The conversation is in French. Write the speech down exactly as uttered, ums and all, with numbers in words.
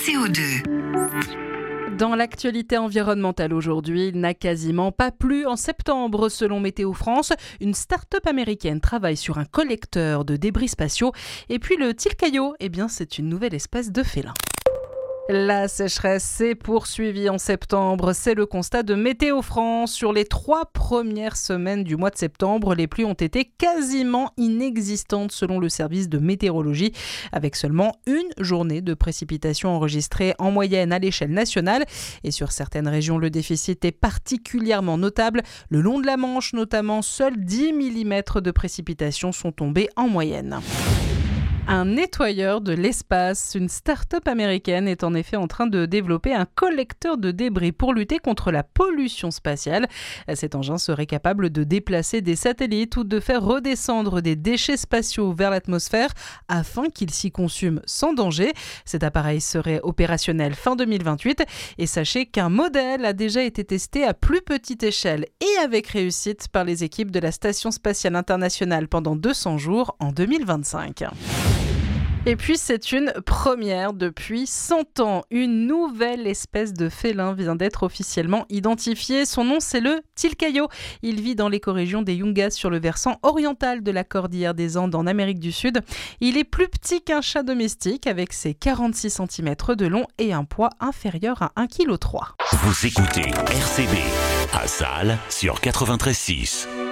C O deux. Dans l'actualité environnementale aujourd'hui, il n'a quasiment pas plu en septembre selon Météo France. Une start-up américaine travaille sur un collecteur de débris spatiaux. Et puis le tilcaillot, eh bien c'est une nouvelle espèce de félin. La sécheresse s'est poursuivie en septembre, c'est le constat de Météo France. Sur les trois premières semaines du mois de septembre, les pluies ont été quasiment inexistantes selon le service de météorologie, avec seulement une journée de précipitations enregistrées en moyenne à l'échelle nationale. Et sur certaines régions, le déficit est particulièrement notable. Le long de la Manche notamment, seuls dix millimètres de précipitations sont tombés en moyenne. Un nettoyeur de l'espace, une start-up américaine est en effet en train de développer un collecteur de débris pour lutter contre la pollution spatiale. Cet engin serait capable de déplacer des satellites ou de faire redescendre des déchets spatiaux vers l'atmosphère afin qu'ils s'y consument sans danger. Cet appareil serait opérationnel fin deux mille vingt-huit et sachez qu'un modèle a déjà été testé à plus petite échelle et avec réussite par les équipes de la Station spatiale internationale pendant deux cents jours en deux mille vingt-cinq. Et puis c'est une première depuis cent ans. Une nouvelle espèce de félin vient d'être officiellement identifiée. Son nom c'est le tilcaillot. Il vit dans l'écorégion des Yungas sur le versant oriental de la cordillère des Andes en Amérique du Sud. Il est plus petit qu'un chat domestique avec ses quarante-six centimètres de long et un poids inférieur à un virgule trois kilos. Vous écoutez R C B à Salles sur quatre-vingt-treize virgule six.